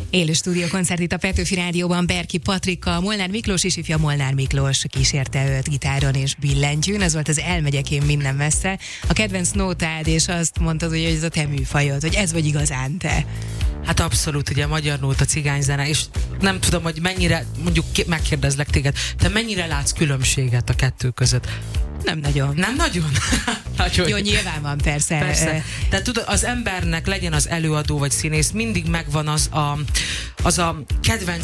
Élő stúdiókoncert itt a Petőfi Rádióban Berki Patrika, Molnár Miklós és ifja Molnár Miklós kísérte őt gitáron és billentyűn. Ez volt az Elmegyek én minden messze. A kedvenc nótád, és azt mondtad, hogy ez a te műfajod, hogy ez vagy igazán te. Hát abszolút, ugye a magyar nóta, cigányzene, és nem tudom, hogy mennyire, mondjuk megkérdezlek téged, te mennyire látsz különbséget a kettő között? Nem nagyon. Nem nagyon? Nagyon. Jó, nyilván van, persze. Tehát tudod, az embernek legyen az előadó vagy színész, mindig megvan az a kedvenc